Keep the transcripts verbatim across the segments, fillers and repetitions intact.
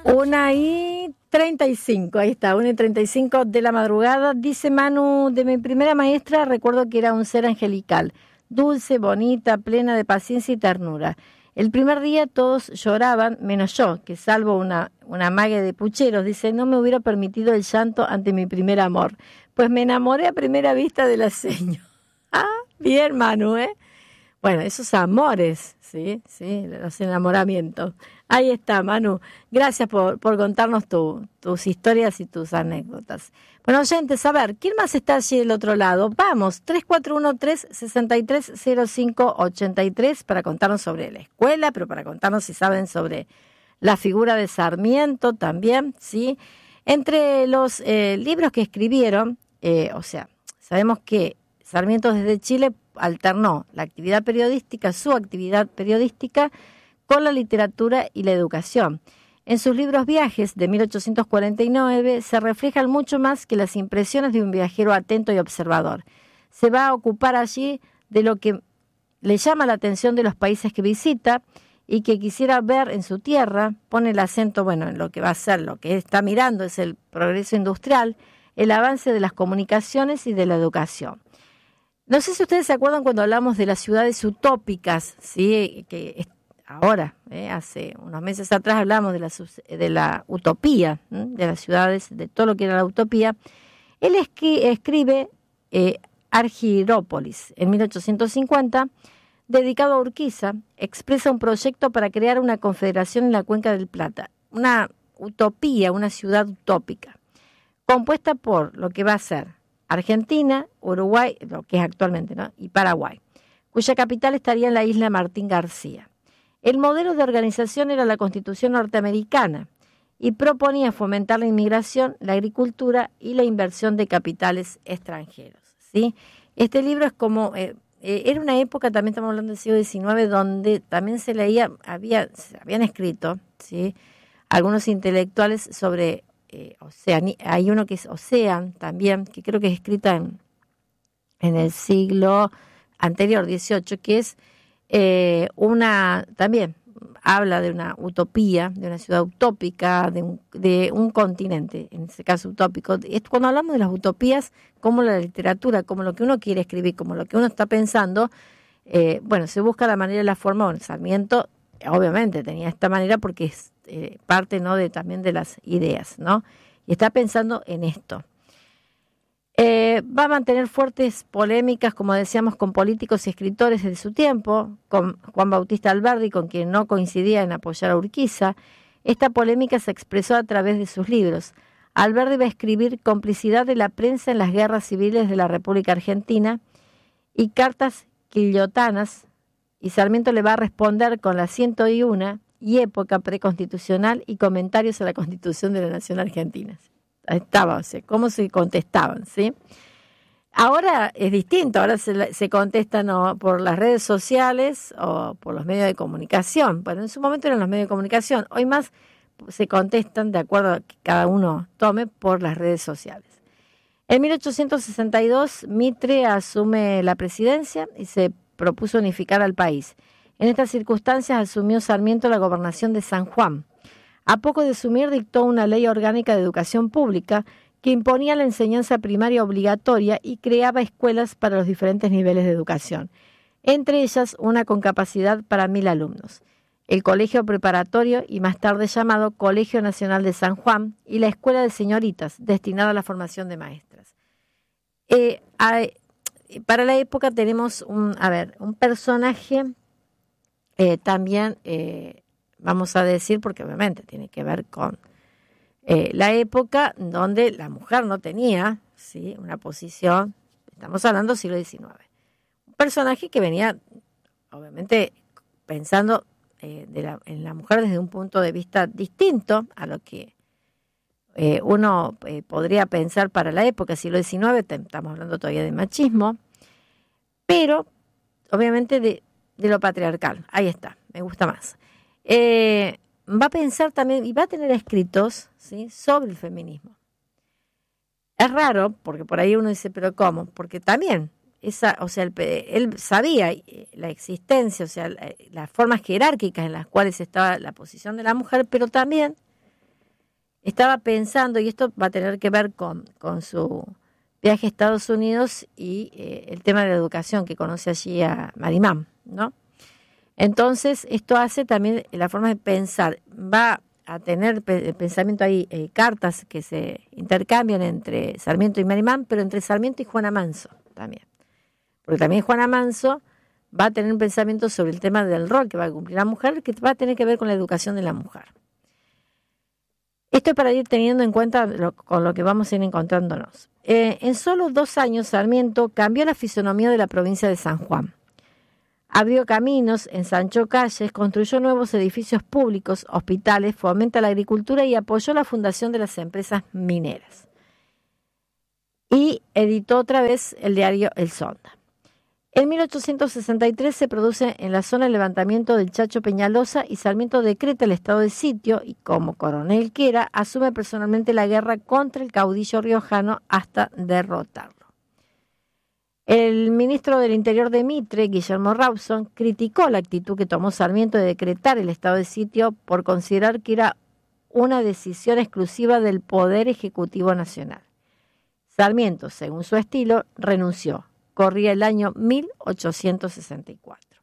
Una y treinta y cinco, ahí está, una y treinta y cinco de la madrugada. Dice Manu, de mi primera maestra recuerdo que era un ser angelical, dulce, bonita, plena de paciencia y ternura. El primer día todos lloraban, menos yo, que salvo una, una mague de pucheros, dice, no me hubiera permitido el llanto ante mi primer amor, pues me enamoré a primera vista de la seño. Ah, bien Manu, ¿eh? Bueno, esos amores, sí, sí, los enamoramientos. Ahí está, Manu. Gracias por, por contarnos tu, tus historias y tus anécdotas. Bueno, oyentes, a ver, ¿quién más está allí del otro lado? Vamos, tres cuatro uno, tres seis tres, cero cinco ocho tres para contarnos sobre la escuela, pero para contarnos si saben sobre la figura de Sarmiento también, ¿sí? Entre los eh, libros que escribieron, eh, o sea, sabemos que Sarmiento desde Chile alternó la actividad periodística, su actividad periodística, con la literatura y la educación. En sus libros Viajes de mil ochocientos cuarenta y nueve se reflejan mucho más que las impresiones de un viajero atento y observador. Se va a ocupar allí de lo que le llama la atención de los países que visita y que quisiera ver en su tierra. Pone el acento, bueno, en lo que va a ser, lo que está mirando es el progreso industrial, el avance de las comunicaciones y de la educación. No sé si ustedes se acuerdan cuando hablamos de las ciudades utópicas, ¿sí? Que ahora, ¿eh? hace unos meses atrás hablamos de la, de la utopía, ¿eh? de las ciudades, de todo lo que era la utopía. Él es que escribe eh, Argyrópolis en mil ochocientos cincuenta, dedicado a Urquiza, expresa un proyecto para crear una confederación en la Cuenca del Plata, una utopía, una ciudad utópica, compuesta por lo que va a ser Argentina, Uruguay, lo que es actualmente, ¿no? y Paraguay, cuya capital estaría en la isla Martín García. El modelo de organización era la Constitución norteamericana y proponía fomentar la inmigración, la agricultura y la inversión de capitales extranjeros, ¿sí? Este libro es como, eh, eh, era una época, también estamos hablando del siglo diecinueve, donde también se leía, había, se habían escrito, ¿sí? algunos intelectuales sobre Eh, Ocean, hay uno que es Ocean también, que creo que es escrita en, en el siglo anterior, dieciocho, que es eh, una, también habla de una utopía, de una ciudad utópica, de un, de un continente, en ese caso utópico. Esto, cuando hablamos de las utopías, como la literatura, como lo que uno quiere escribir, como lo que uno está pensando, eh, bueno, se busca la manera y la forma. Bueno, Sarmiento obviamente tenía esta manera porque es eh, parte, ¿no?, de también de las ideas, ¿no? Y está pensando en esto. Eh, va a mantener fuertes polémicas, como decíamos, con políticos y escritores de su tiempo, con Juan Bautista Alberdi, con quien no coincidía en apoyar a Urquiza. Esta polémica se expresó a través de sus libros. Alberdi va a escribir Complicidad de la prensa en las guerras civiles de la República Argentina y Cartas quillotanas, y Sarmiento le va a responder con la ciento uno y Época preconstitucional y Comentarios a la Constitución de la Nación Argentina. Estaba, o sea, cómo se contestaban, ¿sí? Ahora es distinto, ahora se, se contestan o por las redes sociales o por los medios de comunicación. Bueno, en su momento eran los medios de comunicación, hoy más se contestan de acuerdo a que cada uno tome por las redes sociales. En mil ochocientos sesenta y dos, Mitre asume la presidencia y se propuso unificar al país. En estas circunstancias asumió Sarmiento la gobernación de San Juan. A poco de asumir dictó una ley orgánica de educación pública que imponía la enseñanza primaria obligatoria y creaba escuelas para los diferentes niveles de educación, entre ellas una con capacidad para mil alumnos, el Colegio Preparatorio y más tarde llamado Colegio Nacional de San Juan y la Escuela de Señoritas, destinada a la formación de maestras. Eh, a, para la época tenemos un, a ver, un personaje eh, también, eh, vamos a decir, porque obviamente tiene que ver con eh, la época donde la mujer no tenía, ¿sí?, una posición, estamos hablando del siglo diecinueve. Un personaje que venía, obviamente, pensando eh, de la, en la mujer desde un punto de vista distinto a lo que eh, uno eh, podría pensar para la época, siglo diecinueve, estamos hablando todavía de machismo, pero obviamente de, de lo patriarcal. Ahí está, me gusta más. Eh, va a pensar también y va a tener escritos, ¿sí?, sobre el feminismo. Es raro, porque por ahí uno dice, ¿pero cómo? Porque también, esa, o sea, él, él sabía la existencia, o sea, la, las formas jerárquicas en las cuales estaba la posición de la mujer, pero también estaba pensando, y esto va a tener que ver con, con su viaje a Estados Unidos y eh, el tema de la educación, que conoce allí a Marimán, ¿no? Entonces, esto hace también la forma de pensar. Va a tener pe- pensamiento ahí, eh, cartas que se intercambian entre Sarmiento y Marimán, pero entre Sarmiento y Juana Manso también. Porque también Juana Manso va a tener un pensamiento sobre el tema del rol que va a cumplir la mujer, que va a tener que ver con la educación de la mujer. Esto es para ir teniendo en cuenta lo, con lo que vamos a ir encontrándonos. Eh, en solo dos años, Sarmiento cambió la fisonomía de la provincia de San Juan. Abrió caminos, ensanchó calles, construyó nuevos edificios públicos, hospitales, fomenta la agricultura y apoyó la fundación de las empresas mineras. Y editó otra vez el diario El Sonda. En mil ochocientos sesenta y tres se produce en la zona el levantamiento del Chacho Peñalosa y Sarmiento decreta el estado de sitio y, como coronel que era, asume personalmente la guerra contra el caudillo riojano hasta derrotarlo. El ministro del Interior de Mitre, Guillermo Rawson, criticó la actitud que tomó Sarmiento de decretar el estado de sitio por considerar que era una decisión exclusiva del Poder Ejecutivo Nacional. Sarmiento, según su estilo, renunció. Corría el año mil ochocientos sesenta y cuatro.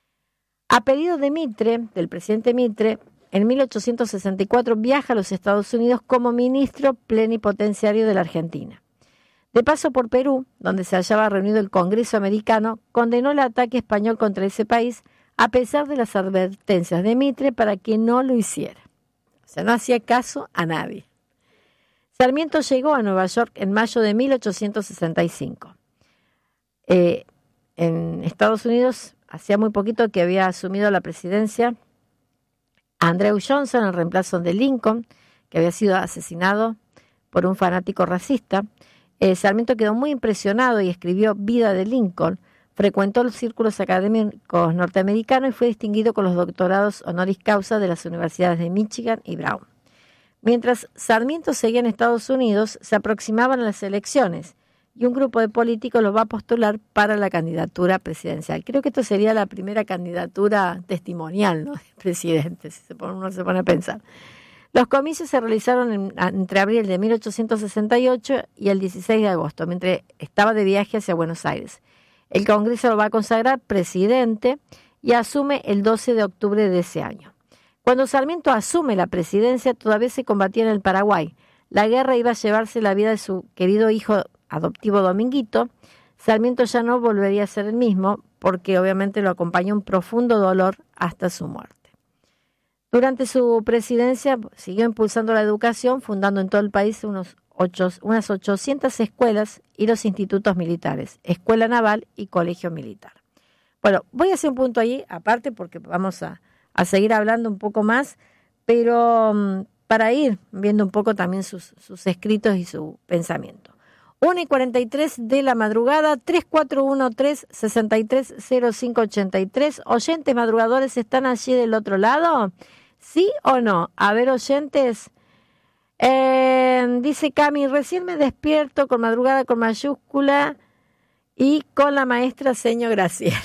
A pedido de Mitre, del presidente Mitre, en mil ochocientos sesenta y cuatro viaja a los Estados Unidos como ministro plenipotenciario de la Argentina. De paso por Perú, donde se hallaba reunido el Congreso americano, condenó el ataque español contra ese país, a pesar de las advertencias de Mitre para que no lo hiciera. O sea, no hacía caso a nadie. Sarmiento llegó a Nueva York en mayo de mil ochocientos sesenta y cinco. Eh, en Estados Unidos, hacía muy poquito que había asumido la presidencia Andrew Johnson en reemplazo de Lincoln, que había sido asesinado por un fanático racista. Eh, Sarmiento quedó muy impresionado y escribió Vida de Lincoln. Frecuentó los círculos académicos norteamericanos y fue distinguido con los doctorados honoris causa de las universidades de Michigan y Brown. Mientras Sarmiento seguía en Estados Unidos, se aproximaban las elecciones y un grupo de políticos lo va a postular para la candidatura presidencial. Creo que esto sería la primera candidatura testimonial, ¿no?, de presidente, si se pone, uno se pone a pensar. Los comicios se realizaron en, entre abril de mil ochocientos sesenta y ocho y el dieciséis de agosto, mientras estaba de viaje hacia Buenos Aires. El Congreso lo va a consagrar presidente y asume el doce de octubre de ese año. Cuando Sarmiento asume la presidencia, todavía se combatía en el Paraguay. La guerra iba a llevarse la vida de su querido hijo adoptivo Dominguito. Sarmiento ya no volvería a ser el mismo, porque obviamente lo acompañó un profundo dolor hasta su muerte. Durante su presidencia siguió impulsando la educación, fundando en todo el país unos ocho, unas ochocientas escuelas y los institutos militares, escuela naval y colegio militar. Bueno, voy a hacer un punto allí, aparte, porque vamos a, a seguir hablando un poco más, pero um, para ir viendo un poco también sus, sus escritos y su pensamiento. una y cuarenta y tres de la madrugada, tres cuatro uno tres, seis tres cero cinco ocho tres. ¿Oyentes madrugadores están allí del otro lado? ¿Sí o no? A ver, oyentes. Eh, dice Cami, recién me despierto con madrugada con mayúscula y con la maestra señor Graciela.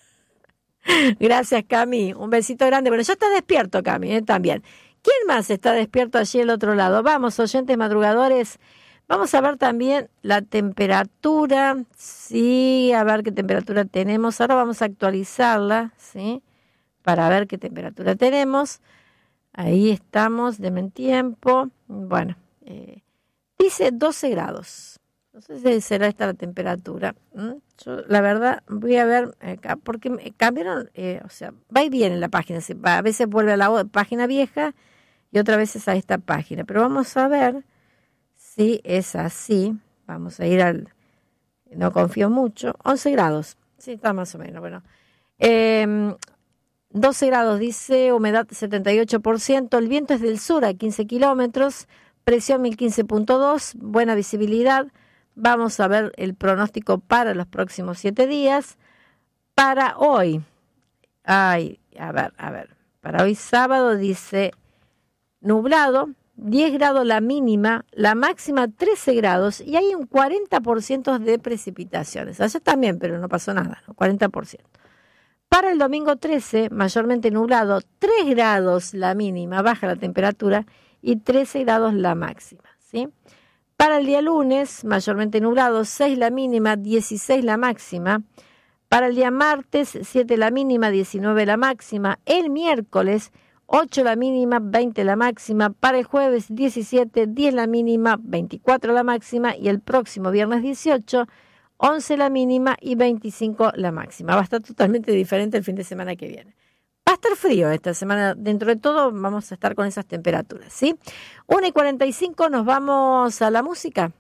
Gracias, Cami. Un besito grande. Bueno, ya está despierto, Cami, ¿eh? También. ¿Quién más está despierto allí del otro lado? Vamos, oyentes madrugadores. Vamos a ver también la temperatura, sí, a ver qué temperatura tenemos. Ahora vamos a actualizarla, ¿sí? Para ver qué temperatura tenemos. Ahí estamos, denme un tiempo. Bueno, eh, dice doce grados. No sé si será esta la temperatura. ¿Mm? Yo, la verdad, voy a ver, eh, porque cambiaron, eh, o sea, va y viene la página. A veces vuelve a la página vieja y otras veces a esta página. Pero vamos a ver. Sí, es así. Vamos a ir al... No confío mucho. once grados. Sí, está más o menos. Bueno. Eh, doce grados, dice, humedad setenta y ocho por ciento. El viento es del sur a quince kilómetros. Presión mil quince punto dos. Buena visibilidad. Vamos a ver el pronóstico para los próximos siete días. Para hoy. Ay, a ver, a ver. Para hoy sábado dice nublado. diez grados la mínima, la máxima trece grados y hay un cuarenta por ciento de precipitaciones. Allá también, pero no pasó nada, ¿no? cuarenta por ciento. Para el domingo trece, mayormente nublado, tres grados la mínima, baja la temperatura y trece grados la máxima, ¿sí? Para el día lunes, mayormente nublado, seis la mínima, dieciséis la máxima. Para el día martes, siete la mínima, diecinueve la máxima. El miércoles, ocho la mínima, veinte la máxima. Para el jueves, diecisiete, diez la mínima, veinticuatro la máxima. Y el próximo viernes dieciocho, once la mínima y veinticinco la máxima. Va a estar totalmente diferente el fin de semana que viene. Va a estar frío esta semana, dentro de todo vamos a estar con esas temperaturas, ¿sí? una y cuarenta y cinco, nos vamos a la música.